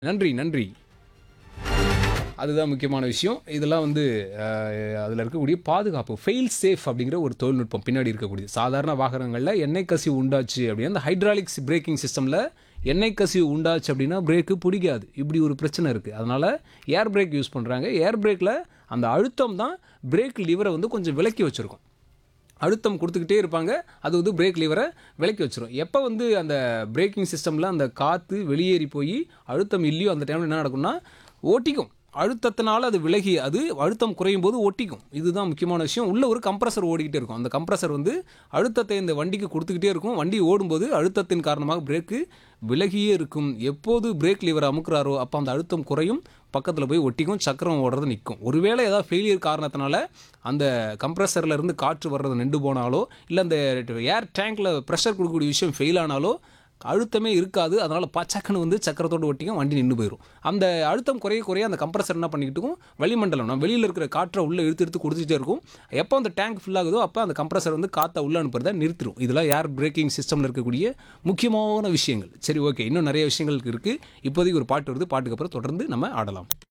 நன்றி, நன்றி. அதுதான் முக்கியமான விஷயம். இதெல்லாம் வந்து அதில இருக்கக்கூடிய பாதுகாப்பு ஃபெயில் சேஃப் அப்படிங்கிற ஒரு தொழில்நுட்பம் பின்னாடி இருக்கக்கூடியது. சாதாரண வாகனங்கள்ல எண்ணெய் கசிவு உண்டாச்சு அப்படின்னா, அந்த ஹைட்ராலிக்ஸ் பிரேக்கிங் சிஸ்டம்ல எண்ணெய் கசிவு உண்டாச்சு அப்படின்னா பிரேக்கு பிடிக்காது. இப்படி ஒரு பிரச்சனை இருக்கு. அதனால ஏர் பிரேக் யூஸ் பண்றாங்க. ஏர் பிரேக்ல அந்த அழுத்தம் தான் பிரேக் லிவர வந்து கொஞ்சம் விலக்கி வச்சிருக்கும். அழுத்தம் குடுத்துக்கிட்டே இருப்பாங்க. அது வந்து பிரேக் லிவர விலக்கி வச்சுரும். எப்போ வந்து அந்த பிரேக்கிங் சிஸ்டம்ல அந்த காத்து வெளியேறி போய் அழுத்தம் இல்லையோ அந்த டைம்ல என்ன நடக்கும்னா, ஒட்டிக்கும். அழுத்தத்தினால அது விலகி அது அழுத்தம் குறையும் போது ஒட்டிக்கும். இதுதான் முக்கியமான விஷயம். உள்ள ஒரு கம்ப்ரசர் ஓடிக்கிட்டே இருக்கும். அந்த கம்ப்ரசர் வந்து அழுத்தத்தை இந்த வண்டிக்கு குடுத்துக்கிட்டே இருக்கும். வண்டி ஓடும்போது அழுத்தத்தின் காரணமாக பிரேக்கு விலகியே இருக்கும். எப்போது பிரேக் லிவர அமுக்குறாரோ, அப்போ அந்த அழுத்தம் குறையும். பக்கத்தில் போய் ஒட்டிக்கும். சக்கரம் ஓடுறது நிற்கும். ஒருவேளை ஏதாவது ஃபெயிலியர் காரணத்தினால அந்த கம்ப்ரஸர்ல இருந்து காற்று வர்றது நின்று போனாலோ, இல்லை அந்த ஏர் டேங்க்ல ப்ரெஷர் கொடுக்கக்கூடிய விஷயம் ஃபெயில் ஆனாலோ, அழுத்தமே இருக்காது. அதனால பச்சக்குன்னு வந்து சக்கரத்தோடு ஒட்டிக்கும். வண்டி நின்று போயிடும். அந்த அழுத்தம் குறைய குறைய அந்த கம்ப்ரஸர் என்ன பண்ணிக்கிட்டு இருக்கும், வளிமண்டலம் நம்ம வெளியில் இருக்கிற காற்றை உள்ளே இழுத்து இழுத்து கொடுத்துட்டே இருக்கும். எப்போ அந்த டேங்க் ஃபில் ஆகுதோ அப்போ அந்த கம்ப்ரஸர் வந்து காற்றை உள்ளே அனுப்புறதை நிறுத்திடும். இதெல்லாம் ஏர் பிரேக்கிங் சிஸ்டமில் இருக்கக்கூடிய முக்கியமான விஷயங்கள். சரி, ஓகே. இன்னும் நிறைய விஷயங்கள் இருக்குது. இப்போதைக்கு ஒரு பாட்டு வருது. பாட்டுக்கு அப்புறம் தொடர்ந்து நம்ம ஆடலாம்.